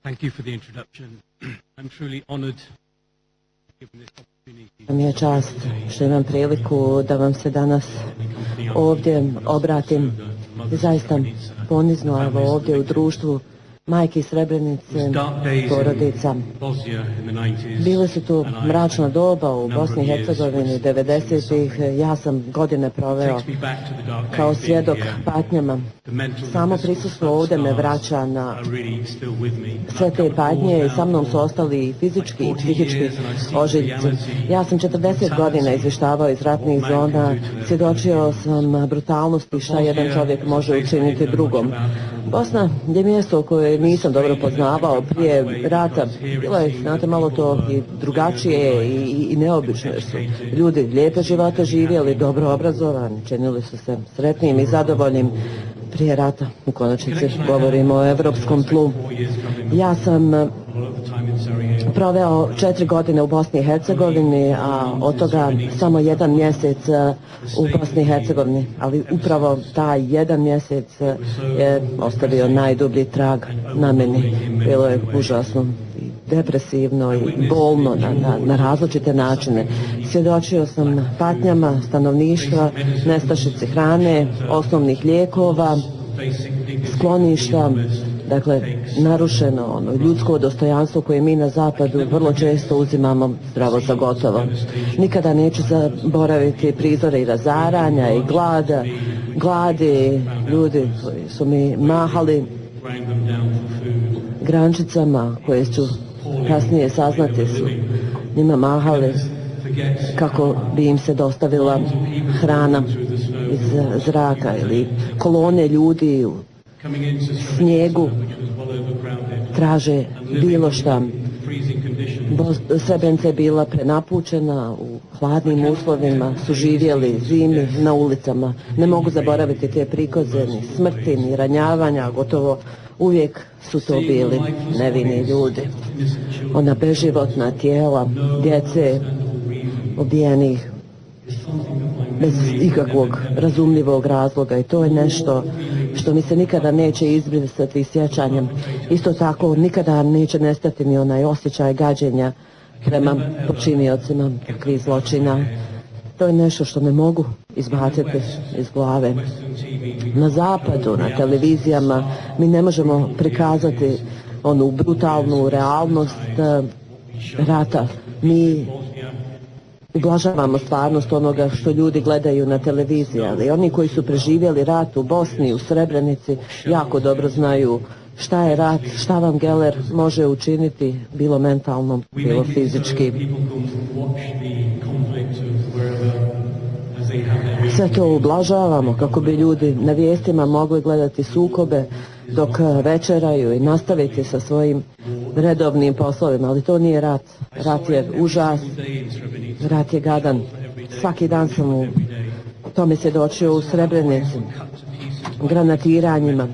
Thank you for the introduction. I'm truly honored given this opportunity. Mi je čast što imam priliku da vam se danas ovdje obratim. I zaista ponizno, evo ovdje u društvu majke iz Srebrenice, porodica. Bile su tu mračna doba u Bosni i Hercegovini 90-ih. Ja sam godine proveo kao svjedok patnjama. Samo prisustvo ovdje me vraća na sve te patnje i sa mnom su ostali i fizički i psihički ožiljci. Ja sam 40 godina izvještavao iz ratnih zona, svjedočio sam brutalnosti šta jedan čovjek može učiniti drugom. Bosna je mjesto koje nisam dobro poznavao prije rata. Bilo je, znate, malo to i drugačije i neobično, jer su ljudi lijepe živote živjeli, dobro obrazovani, činili su se sretnim i zadovoljnim prije rata. U konačnici govorimo o evropskom tlu. Ja sam proveo 4 godine u Bosni i Hercegovini, a od toga samo 1 mjesec u Bosni i Hercegovini. Ali upravo taj 1 mjesec je ostavio najdublji trag na meni. Bilo je užasno i depresivno i bolno na različite načine. Svjedočio sam patnjama stanovništva, nestašici hrane, osnovnih lijekova, skloništa, dakle, narušeno ljudsko dostojanstvo koje mi na zapadu vrlo često uzimamo zdravo za gotovo. Nikada neću zaboraviti prizore i razaranja i gladi, ljudi koji su mi mahali grančicama koje ću kasnije saznati su njima mahali kako bi im se dostavila hrana iz zraka ili kolone ljudi u snijegu traže bilo šta. Srebrenica je bila prenapučena, u hladnim uslovima su živjeli zimi na ulicama. Ne mogu zaboraviti te prikoze, ni smrti, ni ranjavanja, gotovo uvijek su to bili nevini ljudi. Ona beživotna tijela, djece ubijenih bez ikakvog razumljivog razloga, i to je nešto što mi se nikada neće izbrisati sjećanjem. Isto tako nikada neće nestati ni onaj osjećaj gađenja prema počiniocima takvih zločina. To je nešto što ne mogu izbaciti iz glave. Na zapadu, na televizijama mi ne možemo prikazati onu brutalnu realnost rata. Mi ublažavamo stvarnost onoga što ljudi gledaju na televiziji, ali oni koji su preživjeli rat u Bosni, u Srebrenici, jako dobro znaju šta je rat, šta vam Geller može učiniti, bilo mentalno, bilo fizički. Sve to ublažavamo kako bi ljudi na vijestima mogli gledati sukobe dok večeraju i nastaviti sa svojim redovnim poslovima, ali to nije rat. Rat je užas, rat je gadan. Svaki dan sam u tome svjedočio u Srebrenici, granatiranjima,